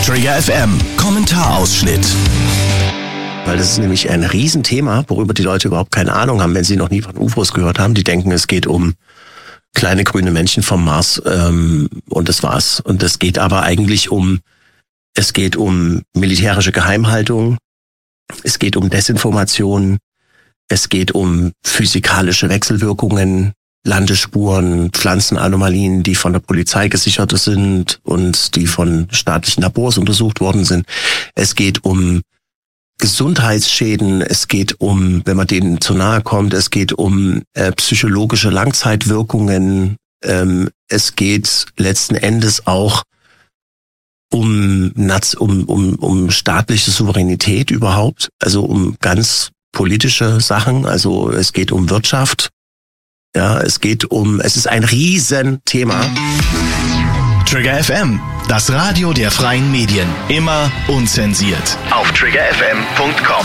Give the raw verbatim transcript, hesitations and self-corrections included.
Trigger F M, Kommentarausschnitt. Weil das ist nämlich ein Riesenthema, worüber die Leute überhaupt keine Ahnung haben, wenn sie noch nie von U F Os gehört haben. Die denken, es geht um kleine grüne Männchen vom Mars ähm, und das war's. Und es geht aber eigentlich um, es geht um militärische Geheimhaltung, es geht um Desinformation, es geht um physikalische Wechselwirkungen, Landespuren, Pflanzenanomalien, die von der Polizei gesichert sind und die von staatlichen Labors untersucht worden sind. Es geht um Gesundheitsschäden, es geht um, wenn man denen zu nahe kommt, es geht um äh, psychologische Langzeitwirkungen, ähm, es geht letzten Endes auch um, um, um, um staatliche Souveränität überhaupt, also um ganz politische Sachen, also es geht um Wirtschaft, ja, es geht um, es ist ein Riesenthema. Trigger F M, das Radio der freien Medien, immer unzensiert. Auf trigger f m punkt com.